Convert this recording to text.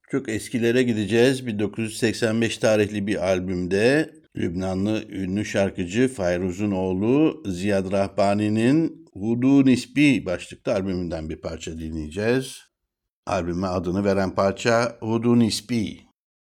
Çok eskilere gideceğiz. 1985 tarihli bir albümde Lübnanlı ünlü şarkıcı Fayruz'un oğlu Ziyad Rahbani'nin Hudu Nisbi başlıklı albümünden bir parça dinleyeceğiz. Albüme adını veren parça Hudu Nisbi.